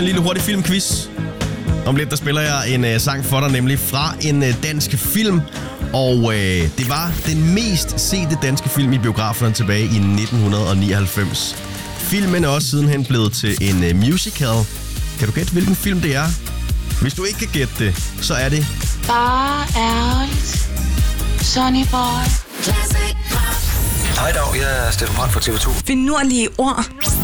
En lille hurtig filmquiz. Om lidt, der spiller jeg en sang for dig, nemlig fra en dansk film. Og det var den mest sete danske film i biograferne tilbage i 1999. Filmen er også sidenhen blevet til en musical. Kan du gætte, hvilken film det er? Hvis du ikke kan gætte det, så er det... Bare ærligt. Sonny Boy. Hej Dag, jeg er Steffen Brandt fra TV2. Finurlige ord.